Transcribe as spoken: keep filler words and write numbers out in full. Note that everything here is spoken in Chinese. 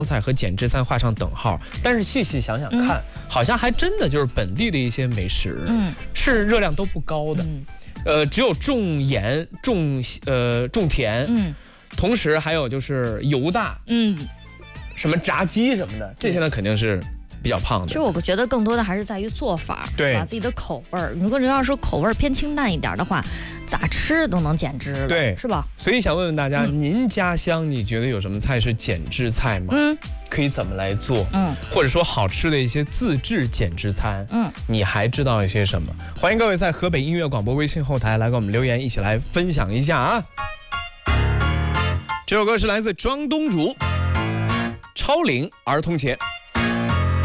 菜和减脂餐画上等号，但是细细想想看，嗯、好像还真的就是本地的一些美食，嗯，是热量都不高的，嗯、呃，只有重盐、重呃重甜，嗯，同时还有就是油大，嗯，什么炸鸡什么的，这些呢肯定是比较胖的。 其实我觉得更多的还是在于做法， 对， 把自己的口味儿。如果人要是口味儿偏清淡一点的话，咋吃都能减脂了， 对， 是吧？ 所以想问问大家，嗯、您家乡你觉得有什么菜是减脂菜吗？嗯，可以怎么来做？嗯，或者说好吃的一些自制减脂餐，嗯，你还知道一些什么？欢迎各位在河北音乐广播微信后台来给我们留言，一起来分享一下啊！这首歌是来自庄东儒，《超龄儿童节》。